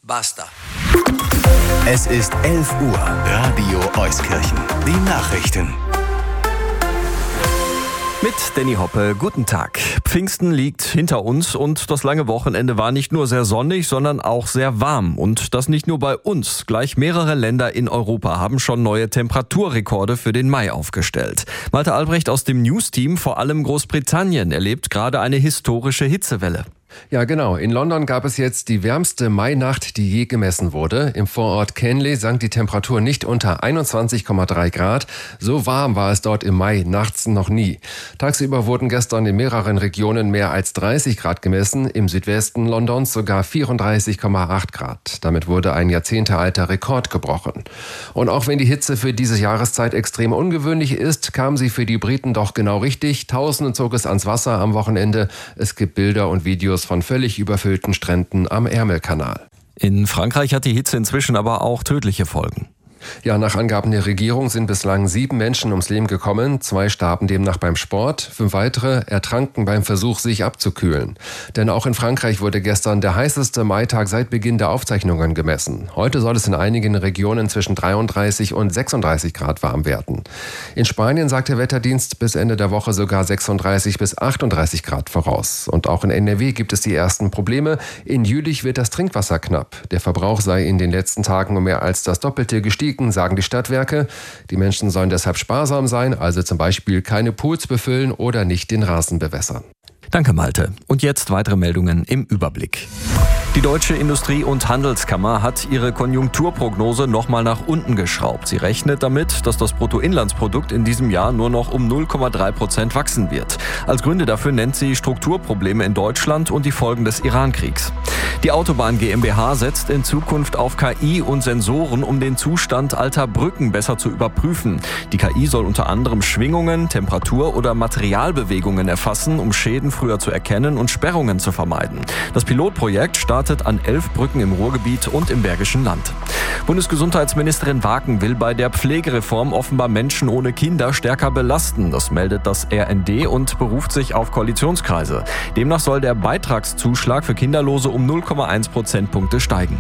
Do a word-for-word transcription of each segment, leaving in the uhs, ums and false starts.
Basta. Es ist elf Uhr. Radio Euskirchen. Die Nachrichten. Mit Danny Hoppe, guten Tag. Pfingsten liegt hinter uns und das lange Wochenende war nicht nur sehr sonnig, sondern auch sehr warm. Und das nicht nur bei uns. Gleich mehrere Länder in Europa haben schon neue Temperaturrekorde für den Mai aufgestellt. Malte Albrecht aus dem News-Team, vor allem Großbritannien, erlebt gerade eine historische Hitzewelle. Ja, genau. In London gab es jetzt die wärmste Mainacht, die je gemessen wurde. Im Vorort Canley sank die Temperatur nicht unter einundzwanzig Komma drei Grad. So warm war es dort im Mai nachts noch nie. Tagsüber wurden gestern in mehreren Regionen mehr als dreißig Grad gemessen, im Südwesten Londons sogar vierunddreißig Komma acht Grad. Damit wurde ein jahrzehntealter Rekord gebrochen. Und auch wenn die Hitze für diese Jahreszeit extrem ungewöhnlich ist, kam sie für die Briten doch genau richtig. Tausenden zog es ans Wasser am Wochenende. Es gibt Bilder und Videos von völlig überfüllten Stränden am Ärmelkanal. In Frankreich hat die Hitze inzwischen aber auch tödliche Folgen. Ja, nach Angaben der Regierung sind bislang sieben Menschen ums Leben gekommen. Zwei starben demnach beim Sport. Fünf weitere ertranken beim Versuch, sich abzukühlen. Denn auch in Frankreich wurde gestern der heißeste Maitag seit Beginn der Aufzeichnungen gemessen. Heute soll es in einigen Regionen zwischen dreiunddreißig und sechsunddreißig Grad warm werden. In Spanien sagt der Wetterdienst bis Ende der Woche sogar sechsunddreißig bis achtunddreißig Grad voraus. Und auch in N R W gibt es die ersten Probleme. In Jülich wird das Trinkwasser knapp. Der Verbrauch sei in den letzten Tagen um mehr als das Doppelte gestiegen, sagen die Stadtwerke. Die Menschen sollen deshalb sparsam sein, also zum Beispiel keine Pools befüllen oder nicht den Rasen bewässern. Danke, Malte. Und jetzt weitere Meldungen im Überblick. Die Deutsche Industrie- und Handelskammer hat ihre Konjunkturprognose nochmal nach unten geschraubt. Sie rechnet damit, dass das Bruttoinlandsprodukt in diesem Jahr nur noch um null Komma drei Prozent wachsen wird. Als Gründe dafür nennt sie Strukturprobleme in Deutschland und die Folgen des Iran-Kriegs. Die Autobahn GmbH setzt in Zukunft auf K I und Sensoren, um den Zustand alter Brücken besser zu überprüfen. Die K I soll unter anderem Schwingungen, Temperatur oder Materialbewegungen erfassen, um Schäden früher zu erkennen und Sperrungen zu vermeiden. Das Pilotprojekt startet an elf Brücken im Ruhrgebiet und im Bergischen Land. Bundesgesundheitsministerin Waken will bei der Pflegereform offenbar Menschen ohne Kinder stärker belasten. Das meldet das R N D und beruft sich auf Koalitionskreise. Demnach soll der Beitragszuschlag für Kinderlose um null Komma eins Prozentpunkte steigen.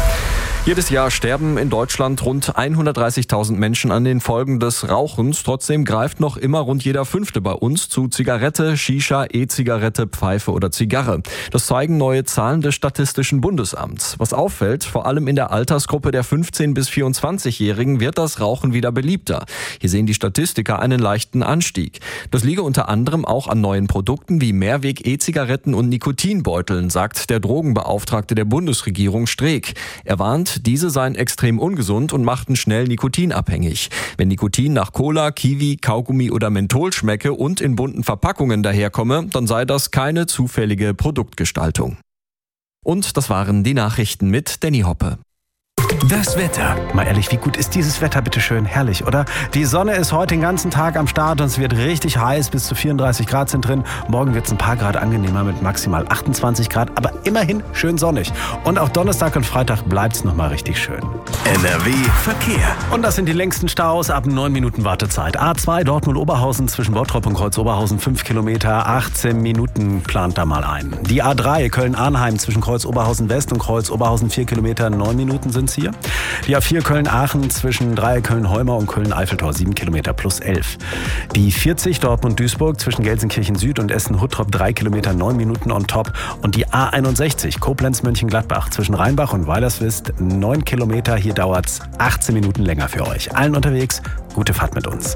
Jedes Jahr sterben in Deutschland rund hundertdreißigtausend Menschen an den Folgen des Rauchens. Trotzdem greift noch immer rund jeder Fünfte bei uns zu Zigarette, Shisha, E-Zigarette, Pfeife oder Zigarre. Das zeigen neue Zahlen des Statistischen Bundesamts. Was auffällt, vor allem in der Altersgruppe der fünfzehn- bis vierundzwanzigjährigen wird das Rauchen wieder beliebter. Hier sehen die Statistiker einen leichten Anstieg. Das liege unter anderem auch an neuen Produkten wie Mehrweg-E-Zigaretten und Nikotinbeuteln, sagt der Drogenbeauftragte der Bundesregierung Streeck. Er warnt, diese seien extrem ungesund und machten schnell nikotinabhängig. Wenn Nikotin nach Cola, Kiwi, Kaugummi oder Menthol schmecke und in bunten Verpackungen daherkomme, dann sei das keine zufällige Produktgestaltung. Und das waren die Nachrichten mit Danny Hoppe. Das Wetter. Mal ehrlich, wie gut ist dieses Wetter, bitteschön? Herrlich, oder? Die Sonne ist heute den ganzen Tag am Start und es wird richtig heiß, bis zu vierunddreißig Grad sind drin. Morgen wird es ein paar Grad angenehmer mit maximal achtundzwanzig Grad, aber immerhin schön sonnig. Und auch Donnerstag und Freitag bleibt es nochmal richtig schön. N R W Verkehr. Und das sind die längsten Staus ab neun Minuten Wartezeit. A zwei Dortmund-Oberhausen zwischen Bottrop und Kreuz-Oberhausen fünf Kilometer, achtzehn Minuten plant da mal ein. Die A drei Köln-Arnheim zwischen Kreuz-Oberhausen West und Kreuz-Oberhausen vier Kilometer, neun Minuten sind es hier. Die A vier Köln-Aachen zwischen Dreieck Köln-Heumer und Köln-Eiffeltor sieben Kilometer plus elf. Die vierzig Dortmund-Duisburg zwischen Gelsenkirchen Süd und Essen-Huttrop drei Kilometer, neun Minuten on top. Und die A einundsechzig Koblenz-Mönchengladbach zwischen Rheinbach und Weilerswist neun Kilometer. Hier dauert es achtzehn Minuten länger für euch. Allen unterwegs, gute Fahrt mit uns.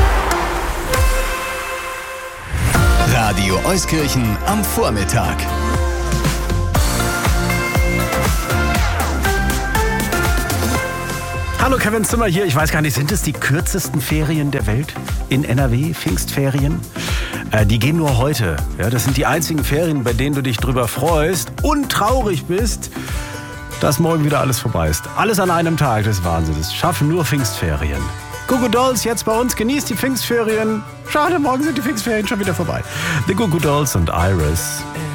Radio Euskirchen am Vormittag. Hallo, Kevin Zimmer hier. Ich weiß gar nicht, sind es die kürzesten Ferien der Welt in N R W, Pfingstferien? Äh, die gehen nur heute. Ja, das sind die einzigen Ferien, bei denen du dich drüber freust und traurig bist, dass morgen wieder alles vorbei ist. Alles an einem Tag, das ist Wahnsinn. Das schaffen nur Pfingstferien. Goo Goo Dolls jetzt bei uns, genießt die Pfingstferien. Schade, morgen sind die Pfingstferien schon wieder vorbei. The Goo Goo Dolls und Iris.